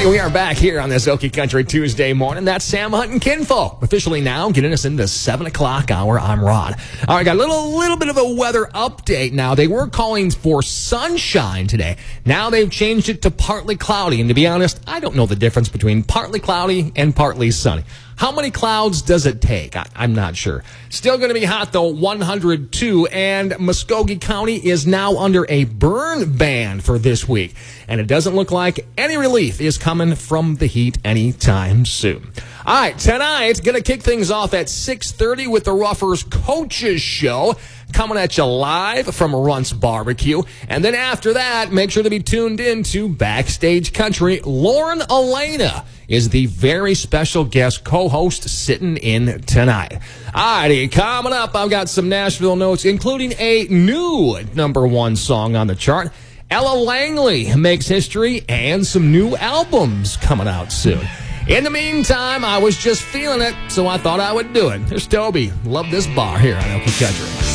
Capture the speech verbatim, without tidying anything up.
Hey, we are back here on this Okie Country Tuesday morning. That's Sam Hunt and Kinfolk. Officially now getting us into the seven o'clock hour. I'm Rod. All right, got a little, little bit of a weather update now. They were calling for sunshine today. Now they've changed it to partly cloudy. And to be honest, I don't know the difference between partly cloudy and partly sunny. How many clouds does it take? I, I'm not sure. Still going to be hot, though, one hundred two. And Muskogee County is now under a burn ban for this week. And it doesn't look like any relief is coming from the heat anytime soon. All right, tonight, going to kick things off at six thirty with the Ruffers Coaches Show. Coming at you live from Runt's Barbecue. And then after that, make sure to be tuned in to Backstage Country. Lauren Elena is the very special guest co-host sitting in tonight. All righty, coming up, I've got some Nashville notes, including a new number one song on the chart. Ella Langley makes history, and some new albums coming out soon. In the meantime, I was just feeling it, so I thought I would do it. Here's Toby. Love this bar here on Okie Country.